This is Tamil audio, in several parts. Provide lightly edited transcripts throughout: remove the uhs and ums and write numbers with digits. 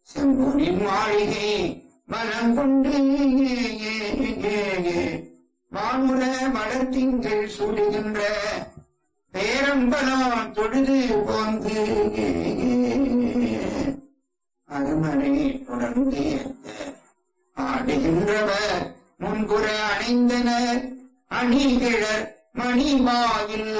செம்பொனின் மாளிகை மனம் கொண்டு வானுர மலர்த்திங்கள் சூடுகின்ற பேரம்பலம் தொழுது போந்து அருமனை தொடர்ந்து ஆடுகின்றவர் முன்புற அணைந்தனர் அணிகிழர் மணிவாயில்.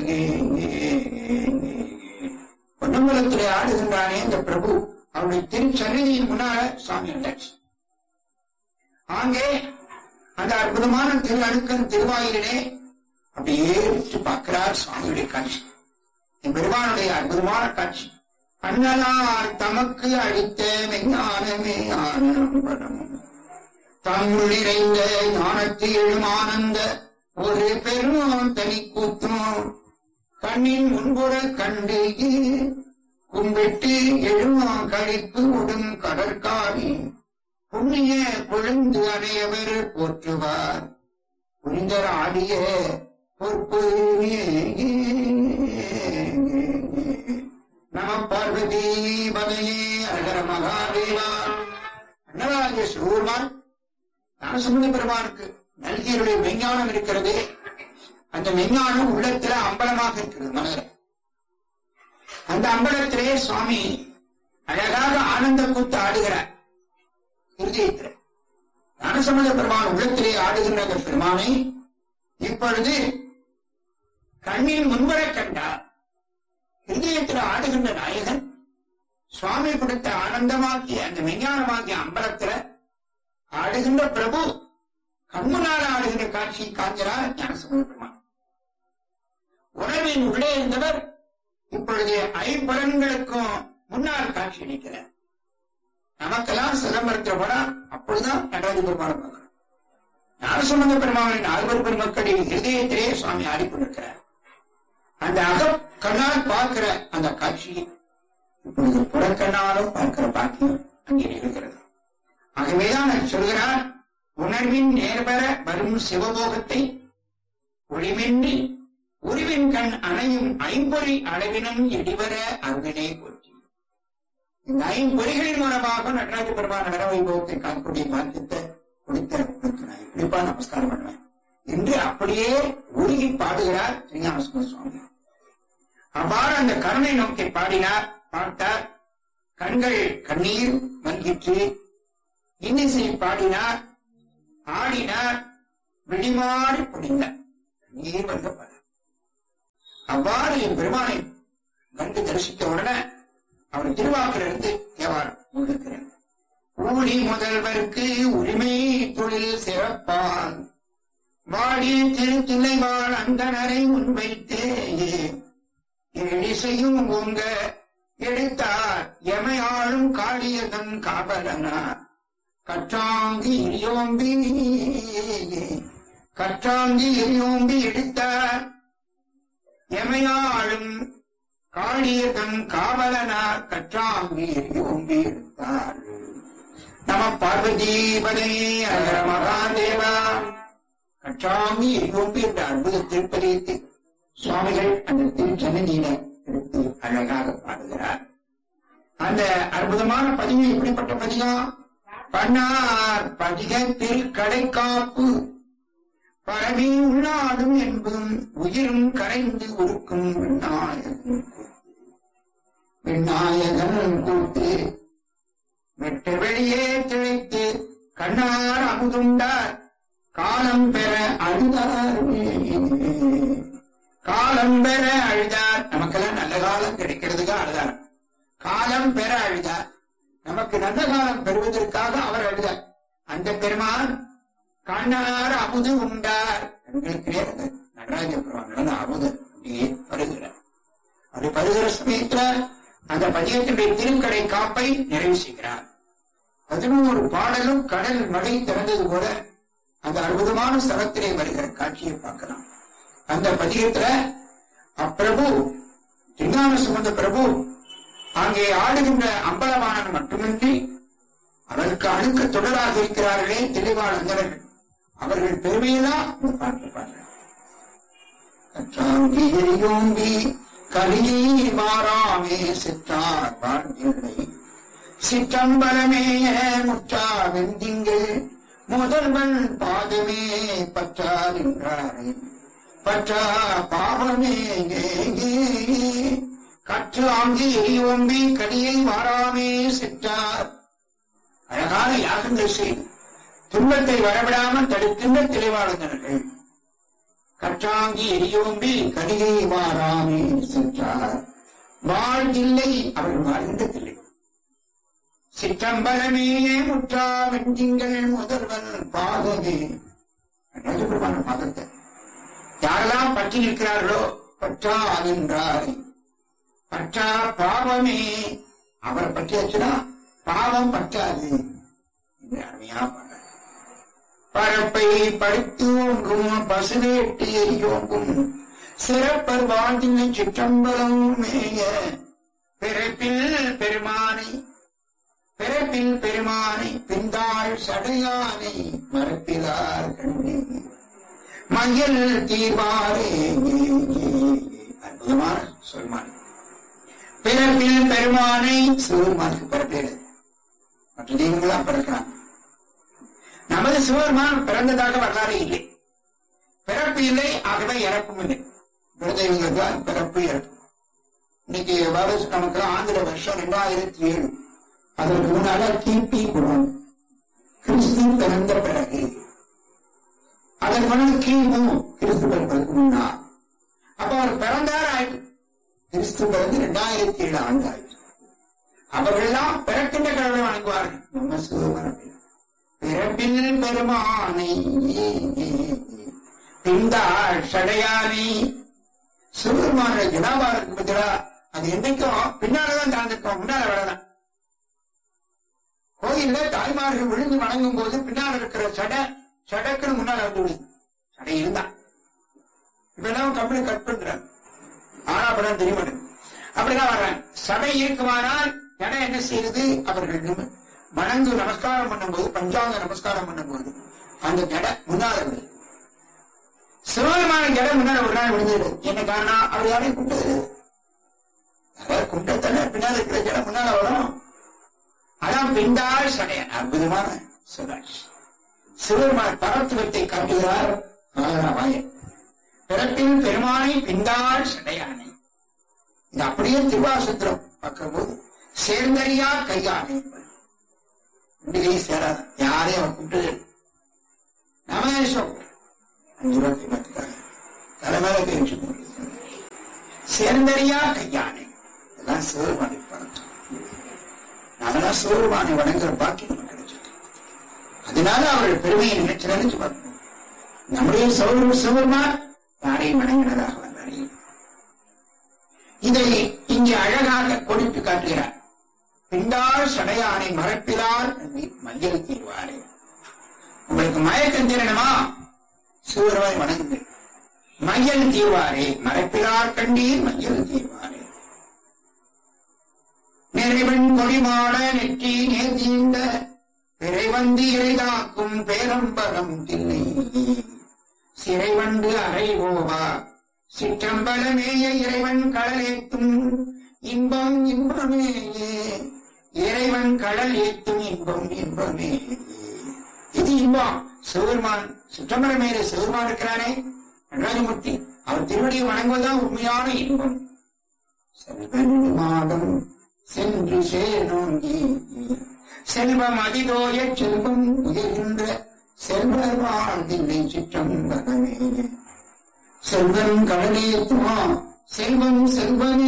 பொன்னம்பலத்திலே ஆடுகின்றானே இந்த பிரபு, அவருடைய திருச்சன்னிதியின் முன்னால சுவாமி இருந்தாச்சு. அங்கே அந்த அற்புதமான திரு அழுக்கன் திருவாயிலே அப்படியே விட்டு பார்க்கிறார் சுவாமியுடைய காட்சி. என் பெருமானுடைய அற்புதமான காட்சி. அண்ணலார் தமக்கு அளித்த மெஞ்ஞானமே ஆனந்தம் தம்முள் நிறைந்த ஞானத்து எழும் ஆனந்த ஒரு பெரும் தனி கூத்தும் கண்ணின் முன்புற கண்டு கும்பிட்டு எழுமா கழிப்பு உடும் கடற்காரி புண்ணிய கொழுந்து அனையவர் போற்றுவார் புரிந்தர் ஆடிய பொறுப்பு. நம பார்வதி பதையே அழகர மகாதேவா. அண்ணராஜ சிவபெருமான் ஞானசம்பந்த பெருமானுக்கு நல்கியருடைய மெஞ்ஞானம் இருக்கிறது. அந்த மெஞ்ஞானம் உள்ளத்தில அம்பலமாக இருக்கிறது மனதில். அந்த அம்பலத்திலே சுவாமி அழகாக ஆனந்த கூத்து ஆடுகிறார். இருதயத்தில் ஞானசம்பந்த பெருமான் உள்ளத்திலே ஆடுகின்ற அந்த பெருமானை இப்பொழுது கண்ணின் முன்வர கண்டார். இருதயத்தில் ஆடுகின்ற நாயகன் சுவாமி கொடுத்த ஆனந்தமாக்கிய அந்த மெஞ்ஞானமாக்கிய அம்பலத்துல ஆடுகின்ற பிரபு கண்முன்னால் ஆடுகின்ற காட்சியை காண்கிறார் ஞானசம்பந்த பெருமான். உணர்வின் உள்ளே இருந்தவர் இப்பொழுது ஐம்பலன்களுக்கும் முன்னால் காட்சி அளிக்கிறார். நமக்கெல்லாம் சிதம்பரத்தில் போனா அப்பொழுதுதான் நடராஜ பெருமானை பார்க்கிறோம். ஞானசம்பந்த பெருமானின் ஆழ்வர் பெருமக்களின் இதயத்திலே சுவாமி ஆடிக்கொண்டிருக்கிறார். அந்த அகக்கண்ணால் பார்க்கிற அந்த காட்சியை இப்பொழுது புறக்கண்ணாலும் பார்க்கிற பாக்கியம் அங்கே நிகழ்கிறது. ஆகவேதான் சொல்கிறார், உணர்வின் நேர்வர வரும் சிவபோகத்தை ஒளிமின்றி உருவின் கண் அணையும் ஐம்பொறி அளவினும் எடிவர அருவினை போற்றி. இந்த ஐம்பொறிகளின் மூலமாக நடராஜ பெருமான் நட வைபவத்தை காணக்கூடிய பாக்கியத்தை கொடுத்திருக்கிறார். இப்படிப்பா நமஸ்காரம் பண்ணுவேன் என்று அப்படியே உருகி பாடுகிறார் ஸ்ரீஞானசம்பந்த சுவாமி. அவ்வாறு அந்த கருணை நோக்கி பாடினார். பார்த்தார், கண்கள் கண்ணீர் மல்கிற்று. இன்னிசை பாடினார், ஆடினார், விழிமாறி பொழிந்தார், நீர் வந்தப்பட. அவ்வாறு என் பெருமானை கண்டு தரிசித்த உடனே அவர் திருவாக்கிலிருந்து தேவாரம் முழுக்கிறேன். ஊழி முதல்வருக்கு உரிமை தொழில் சிறப்பான் வாடி திருத்தில்லைவாள் அந்தனரை முன்வைத்தே இசையும் உங்க எடுத்தார் எமையாளும் காளியதன் காவலனார் கற்றாங்கி எரியோம்பி எடுத்தார் எமையாளும் காளியதன் காவலனார் கற்றாங்கி எரியோம்பி எடுத்தார். நம பார்வதி பதையே அழகர மகாதேவா. கற்றாங்கி எரியோம்பி என்ற அற்புத திருப்பதியத்தை சுவாமிகள் அந்த திருச்சன்னிதியில எடுத்து அழகாக பாடுகிறார். அந்த அற்புதமான பதிவு எப்படிப்பட்ட பதிகம்? பண்ணார் பதிகத்தில் கடைக்காப்பு பரவி உள்ளாடும் என்பதும் உயிரும் கரைந்து உருக்கும் விநாயகன் கூத்து வெட்ட வெளியே திளைத்து கண்ணார் அமுதுண்டார் காலம் பெற அழுதார். காலம் பெற அழுதார். நமக்கெல்லாம் நல்ல காலம் கிடைக்கிறதுக்காக அழுதார். காலம் பெற அழுதார். நமக்கு நல்ல காலம் பெறுவதற்காக அவர் அழுதார். அந்த பெருமான் கண்ணார் அமுது உண்டார். நடராஜ பெருமான் நடந்த அமுது அப்படியே பருகிறார். அது பருகிற சமயத்தில் அந்த பதியத்தினுடைய திருக்கடை காப்பை நிறைவு செய்கிறார். 11 பாடலும் கடல் மழை திறந்தது போல அந்த அற்புதமான ஸ்தலத்திலே வருகிற காட்சியை பார்க்கலாம். அந்த பதியத்துல அப்பிரபு திருஞானசம்பந்த பிரபு அங்கே ஆடுகின்ற அம்பலவாணன் மட்டுமின்றி அவருக்கு அணுக்க தொடராக இருக்கிறார்களே தெளிவான அந்தரர்கள், அவர்கள் பெருமையெல்லாம் பார்க்கிறார்கள். கலியை மாறாமே செற்றார் வாழ்வில்லை சிற்றம்பலமேய முற்றா வெந்திங்கள் முதல்வன் பாதமே பற்றார் என்றாரே பற்றா பாவமே கற்று ஆங்கி எரியோம்பி கடியை வாராமே செற்றார். அழகான யாகங்கள் செய்து துன்பத்தை வரவிடாமல் தடுக்கின்ற தெளிவாளர்கள். கற்றாங்கி எரியோம்பி கடியை வாராமே சென்றார். வாழ்வில்லை அவர்கள் வாழ்கின்றதில்லை. சிற்றம்பலமேயே முற்றா வெஞ்சிங்கள் முதல்வன் பாதமே ராஜபெருமான பாதத்தை யாரெல்லாம் பற்றி நிற்கிறார்களோ பற்றா என்றார். பற்றா பாவமே அவரை பற்றியாச்சுன்னா பாவம் பற்றாது. அருமையா பரப்பை படுத்து ஓங்கும் பசுவேட்டு எரியோங்கும் சிறப்பர் வாழ்ந்தினை சிற்றம்பலம் மேய பிறப்பில் பெருமானை பிறப்பில் பெருமானை பிந்தாள் சடையானை மறப்பிலார் கண்ணே மையல் தீர்வாரே. அற்புதமான சொல்மான். பிறப்பில் பெருமானை சிவபெருமானுக்கு பிறப்பேடு. மற்ற தெய்வங்களாம் பிறக்கிறான். நமது சிவபெருமான் பிறந்ததாக வரலாறு இல்லை. பிறப்பு இல்லை, ஆகவே இறப்பும் இல்லை. குலதெய்வங்கள் தான் பிறப்பு இறப்பு. இன்னைக்கு நமக்கு ஆந்திர வருஷம் 2007. அதற்கு முன்னால கிபி குணம் கிறிஸ்து பிறந்த பிறகு. அதற்கு முன்னாடி கிமு கிறிஸ்து பிறப்பதற்கு முன்னா. அப்ப அவர் பிறந்தார் ஆயிட்டு. கிறிஸ்து பிறந்து 2007 ஆண்டு ஆயிற்று. அவர்களெல்லாம் பிறக்கின்ற கடவுளை வணங்குவார்கள். நம்ம சிவபெருமான் பிறப்பில் பெருமானை பிந்தாள் சடையானை. சிவபெருமான ஜனாபாருக்கு பதிலா அது என்றைக்கும் பின்னால்தான் தாழ்ந்திருக்கோம், முன்னால வரலாம். கோயில்ல தாய்மார்கள் விழுந்து வணங்கும் போது பின்னால் இருக்கிற சடக்குன்னு முன்னால வந்து விழுது. சடை இருந்தான். இப்ப எல்லாம் கம்பெனி கட் பண்றாங்க. ஆனாப்படம் தெரிய மாட்டேன். அப்படிதான் வர்றாங்க. சடை இருக்குமானால் ஜடை என்ன செய்யுது? அவர்கள் வணங்கு நமஸ்காரம் பண்ணும்போது, பஞ்சாங்க நமஸ்காரம் பண்ணும்போது அந்த ஜடை முன்னால விழுது. சிவபெருமான ஜடை முன்னால ஒரு நாள் விழுந்துடு. என்ன காரணம்? அவர் யாரையும் குண்டது. யாராவது குண்டத்தானே பின்னால் இருக்கிற ஜடை முன்னால வரும். அதான் பிந்தாள் சடையன். அற்புதமான சொல்லாட்சி. சிவபெருமான பரத்துவத்தை காட்டுகிறார் வாயன். பிறப்பில் பெருமானை பிந்தாள் சடையானை. இது அப்படியே திருவாசத்திரம் பார்க்கும்போது சேர்ந்தறியா கையானை சேராத யாரையும் அவர் கூப்பிட்டு நமேஷம் 5 ரூபாய் கைப்பற்றுக்காக தலைமையில பேச்சு சேர்ந்தறியா கையானை. இதெல்லாம் சிவபெருமானை பரத்துவம். நாங்கெல்லாம் சிவபெருமானை வணங்குற பாக்கி நமக்கு கிடைச்சிருக்கு. அதனால அவர்கள் பெருமையை நினைச்சு பார்க்கணும். நம்முடைய சிவபெருமான் யாரையும் வணங்கினதாக வந்தாரே. இதை இங்கே அழகாக கொடுத்து காட்டுகிறார். பிண்டாள் சடையானை மறப்பிலார் மஞ்சள் தீர்வாரே. உங்களுக்கு மயக்கம் தீரணுமா? சிவபெருமானை வணங்குங்கள். மஞ்சள் தீர்வாரே மறப்பிலார் கண்டீர் மஞ்சள் தீர்வாரே. நிறைவன் கொடிமாட நெற்றி நேர்த்தீந்த பிறைவந்தி எளிதாக்கும் பேரம்பலம் தில்லை சிறைவண்டு அறைவோவா சிற்றம்பலமேய இறைவன் கடலேத்தும் இன்பம் இன்பமேயே. இறைவன் கடல் ஏத்தும் இன்பம் இன்பமே. இது இன்பம். சிவபெருமான் சிற்றம்பலமேய சிவபெருமான் இருக்கிறானே நடராஜமூர்த்தி, அவர் திருவடியை வணங்குவதுதான் உண்மையான இன்பம். மாதம் சென்று சேனோங்கி செல்வம் அதிதோய செல்வம் உயர்கின்ற செல்வர் வாழ்ந்தில்லை சிற்றம்பலமே. செல்வன் கடலேத்துமா செல்வம் செல்வனே.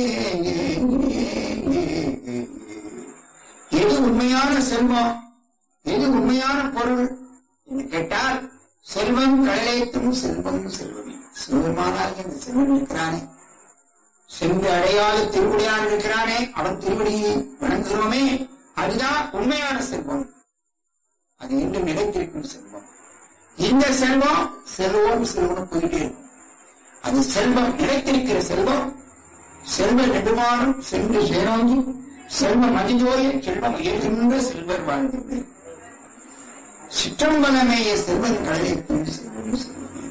எது உண்மையான செல்வம், எது உண்மையான பொருள் என்று கேட்டால் செல்வம் கடலேத்தும் செல்வம் செல்வமே. சிவபெருமானாக இந்த செல்வன் இருக்கிறானே, சென்று அடையாத திருவடியாக இருக்கிறானே, அவன் திருவடியை வணங்குகிறோமே, அதுதான் உண்மையான செல்வம். அது இன்னும் நிலைத்திருக்கும் செல்வம். இந்த செல்வம் செல்வம் செல்வம் போயிட்டே இருக்கும். அது செல்வம் நிலைத்திருக்கிற செல்வம். செல்வ நெடுமானம் சென்று சேனோங்கி செல்வம் அதிஜோய செல்வம் உயர்கின்ற செல்வர் வாழ்கின்ற சிற்றம்பலமேய செல்வன் கடலைக்கும் செல்வம் செல்வமே.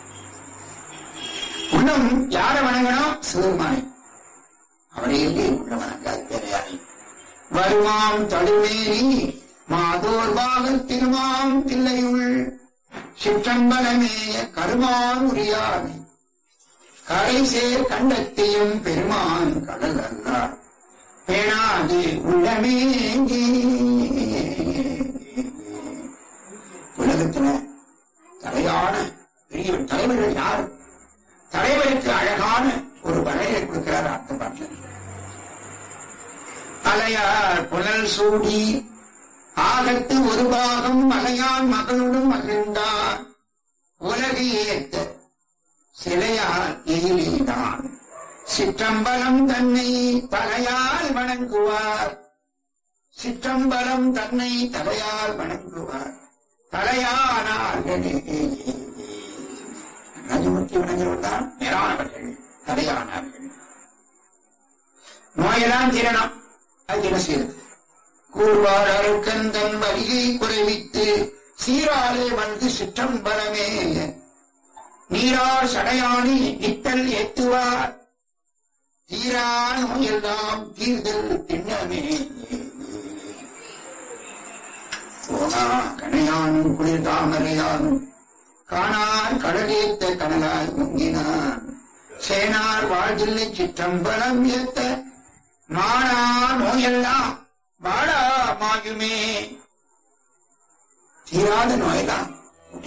இன்னும் யாரை வணங்கணும்? சிவபெருமானை. அவரை எங்கே உள்ள வணங்காது வேற யாரையும். வருமாம் தடுமேனி மாதோர் பாகத் திருமாம் தில்லையுள் சிற்றம்பலமேய கருமான் உரியானை கரை சேர் கண்டத்தையும் பெருமான் கடல் அல்லார் பேணாது உள்ளமே. உலகத்துல தலையான பெரிய தலைவர்கள் யார்? தலைவருக்கு அழகான ஒரு வரையை கொடுக்கிறார் அடுத்த பாட்டில். அலையார் புனல் சூடி ஆகத்து ஒரு பாகம் மலையான் மகளுடன் மகிழ்ந்தார் உலகு ஏத்த சிலையால் எயிலினான் சிற்றம்பலம் தன்னை தலையால் வணங்குவார். சிற்றம்பலம் தன்னை தலையால் வணங்குவார். தலையானார்களே ராஜமூர்த்தி வணங்குகிறவர் தான் மேலானவர்கள் தலையானார்கள். நோயெல்லாம் தீரணும். அது என்ன செய்யறது? கூறுவார் அருக்கன் தன் வலியை குறைவித்து சீராலே வந்து சிற்றம்பலமே நீரார் சடையானி நித்தல் ஏத்துவார். தீரா நோயெல்லாம் தீர்தல் திண்ணமே. போனா கணையானும் குளிர் தாமரையானும் காணார் கடலேத்த கடலாய் முங்கினான் சேனார் வாழ்தில்லை சிற்றம்பலம் ஏத்த மானா நோயெல்லாம் வாழா மாயுமே. தீராத நோயெல்லாம்